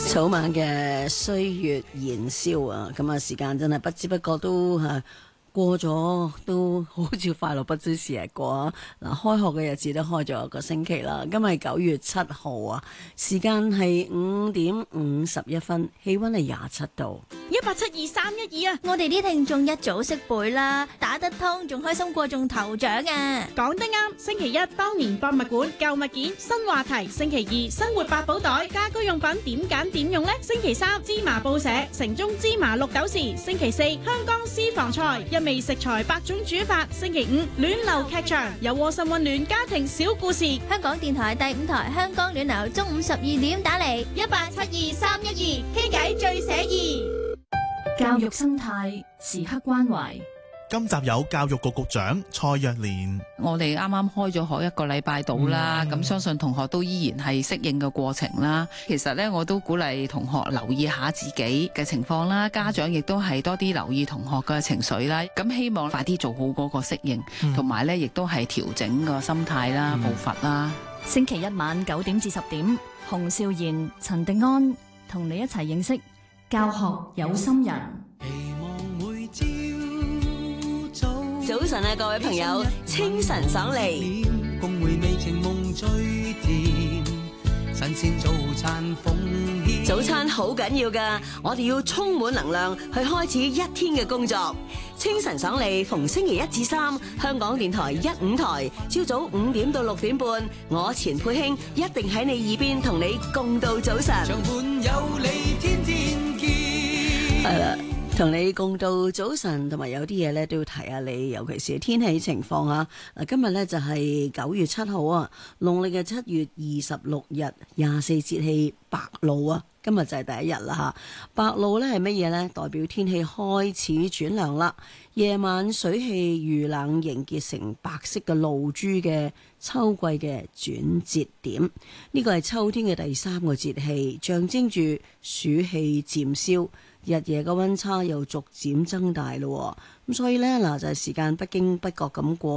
草蜢嘅歲月燃燒啊，咁啊時間真係不知不覺都過咗，都好似快樂不知時日過啊！嗱，開學嘅日子都開咗一個星期啦，今日係9月7號啊，時間係5點51分，氣溫係27度。 1872312啊！ 我哋啲聽眾一早識背啦，打得通仲開心過中頭獎啊！ 講得啱，星期一當年博物館舊物件新話題，星期二生活百寶袋家居用品點揀點用呢？星期三芝麻報社城中芝麻綠豆豉，星期四香港私房菜一味食材百種煮法，星期五暖流劇場有窩心溫暖家庭小故事。 香港電台第5台香港暖流中午12點打嚟 1872312傾偈最寫意。 教育生態時刻關懷。 今集有教育局局長蔡若蓮。 我哋啱啱開咗學一個禮拜到啦，咁相信同學都依然係適應嘅過程啦。其實呢，我都鼓勵同學留意下自己嘅情況啦，家長亦都係多啲留意同學嘅情緒啦。咁希望快啲做好嗰個適應，同埋呢亦都係調整個心態啦、步伐啦。 星期一晚9點至10點，洪少賢、陳迪安同你一齊認識教學有心人。 早晨啊，各位朋友，清晨爽利， 共回味情夢最甜，新鮮早餐奉獻。 早餐好緊要㗎，我哋要充滿能量去開始一天嘅工作。清晨爽利，逢星期1至3，香港電台1、5台，朝早5點到6點半，我錢佩卿一定喺你耳邊同你共度早晨。 長伴有你天天見。 係啦。同你共度早晨，同埋有啲嘢咧都要提下你，尤其是天氣情況啊！嗱，今日咧就係9月7號啊，農曆嘅7月26日，24節氣白露啊！今日就係第一日啦嚇。白露咧係乜嘢咧？代表天氣開始轉涼啦，夜晚水汽遇冷凝結成白色嘅露珠嘅秋季嘅轉折點。呢個係秋天嘅第3個節氣，象徵住暑氣漸消。日夜嘅溫差又逐漸增大咯，咁所以呢，嗱就係時間不經不覺咁過。